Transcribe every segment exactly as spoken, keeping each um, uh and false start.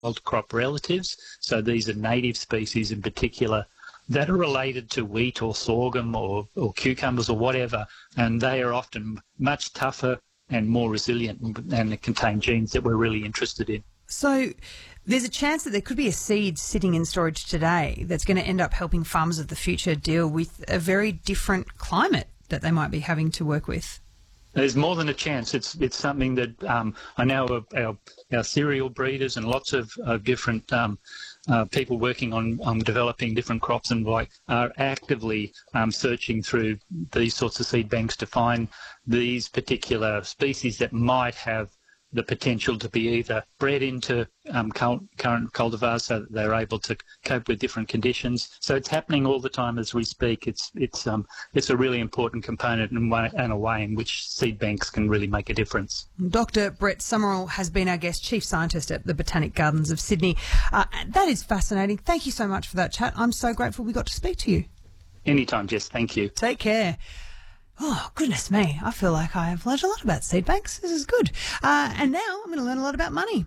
wild crop relatives. So these are native species in particular that are related to wheat or sorghum or, or cucumbers or whatever, and they are often much tougher and more resilient, and they contain genes that we're really interested in. So there's a chance that there could be a seed sitting in storage today that's going to end up helping farmers of the future deal with a very different climate that they might be having to work with. There's more than a chance. It's it's something that um, I know our, our cereal breeders and lots of uh, different um, uh, people working on, on developing different crops and like are actively um, searching through these sorts of seed banks to find these particular species that might have the potential to be either bred into um, current cultivars so that they're able to cope with different conditions. So it's happening all the time as we speak. It's it's um it's a really important component and, way, and a way in which seed banks can really make a difference. Doctor Brett Summerall has been our guest, Chief Scientist at the Botanic Gardens of Sydney. Uh, that is fascinating. Thank you so much for that chat. I'm so grateful we got to speak to you. Anytime, Jess. Thank you. Take care. Oh, goodness me. I feel like I have learned a lot about seed banks. This is good. Uh, and now I'm going to learn a lot about money.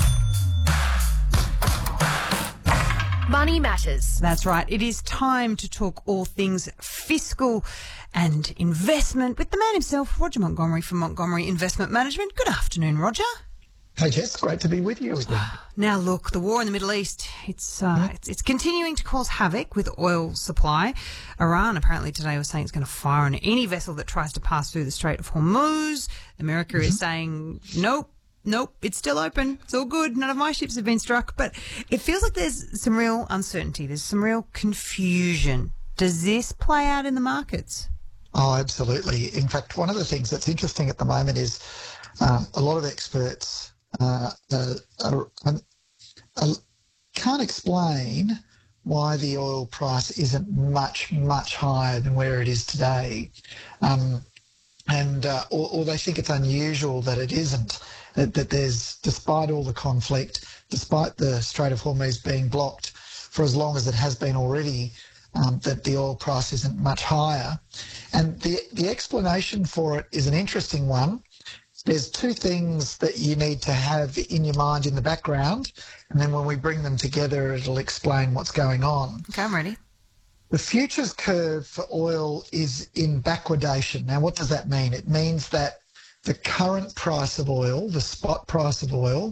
Money Matters. That's right. It is time to talk all things fiscal and investment with the man himself, Roger Montgomery from Montgomery Investment Management. Good afternoon, Roger. Hey, Jess. Great to be with you again. Now, look, the war in the Middle East, it's, uh, it's it's continuing to cause havoc with oil supply. Iran apparently today was saying it's going to fire on any vessel that tries to pass through the Strait of Hormuz. America mm-hmm. is saying, nope, nope, it's still open. It's all good. None of my ships have been struck. But it feels like there's some real uncertainty. There's some real confusion. Does this play out in the markets? Oh, absolutely. In fact, one of the things that's interesting at the moment is um, a lot of experts Uh, uh, uh, uh, can't explain why the oil price isn't much, much higher than where it is today. Um, and uh, or, or they think it's unusual that it isn't, that, that there's, despite all the conflict, despite the Strait of Hormuz being blocked for as long as it has been already, um, that the oil price isn't much higher. And the, the explanation for it is an interesting one. There's two things that you need to have in your mind in the background, and then when we bring them together, it'll explain what's going on. Okay, I'm ready. The futures curve for oil is in backwardation. Now, what does that mean? It means that the current price of oil, the spot price of oil,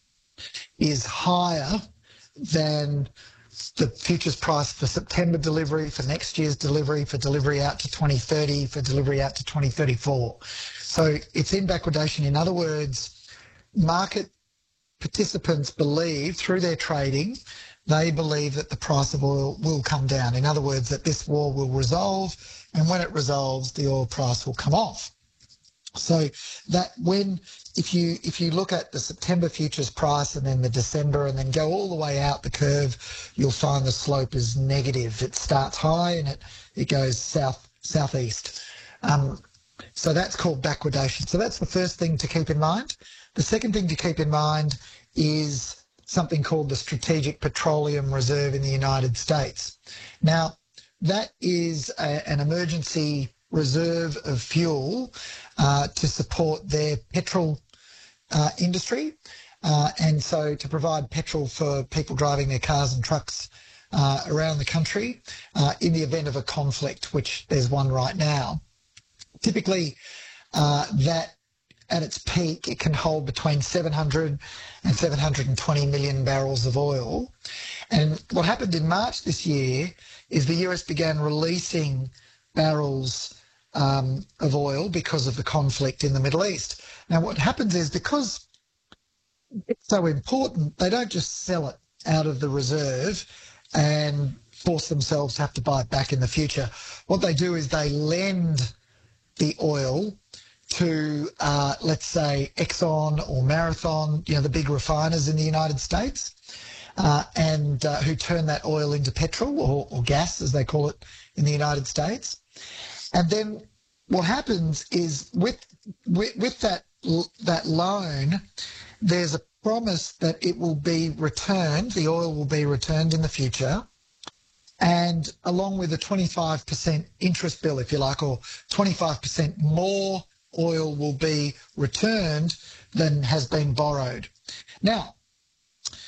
is higher than the futures price for September delivery, for next year's delivery, for delivery out to twenty thirty, for delivery out to twenty thirty-four. So it's in backwardation. In other words, market participants believe through their trading, they believe that the price of oil will come down. In other words, that this war will resolve, and when it resolves, the oil price will come off. So that when, if you if you look at the September futures price and then the December and then go all the way out the curve, you'll find the slope is negative. It starts high and it, it goes south southeast. Um, so that's called backwardation. So that's the first thing to keep in mind. The second thing to keep in mind is something called the Strategic Petroleum Reserve in the United States. Now, that is a, an emergency reserve of fuel uh, to support their petrol uh, industry, uh, and so to provide petrol for people driving their cars and trucks uh, around the country uh, in the event of a conflict, which there's one right now. Typically, uh, that at its peak, it can hold between seven hundred and seven hundred twenty million barrels of oil. And what happened in March this year is the U S began releasing barrels um, of oil because of the conflict in the Middle East. Now, what happens is because it's so important, they don't just sell it out of the reserve and force themselves to have to buy it back in the future. What they do is they lend the oil to, uh, let's say, Exxon or Marathon, you know, the big refiners in the United States, uh, and uh, who turn that oil into petrol or, or gas, as they call it in the United States. And then what happens is with with, with that that loan, there's a promise that it will be returned, the oil will be returned in the future, and along with a twenty-five percent interest bill, if you like, or twenty-five percent more oil will be returned than has been borrowed. Now,